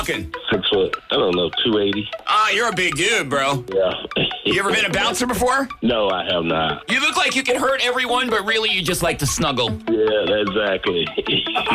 fucking? 6 foot. I don't know, 280. You're a big dude, bro. Yeah. You ever been a bouncer before? No, I have not. You look like you can hurt everyone, but really you just like to snuggle. Yeah, exactly.